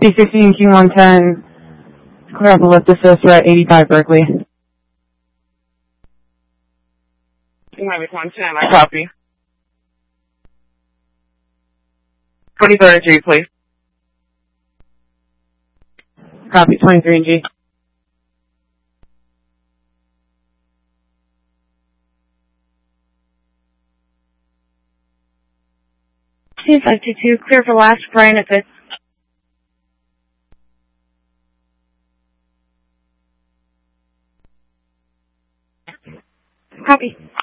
B16 Q110, clear up a lift assist, we're at 85 Berkeley. Miami 110, I copy. 23rd and G, please. Copy, 23 and G. T522, clear for last, Brian at Fifth. Copy.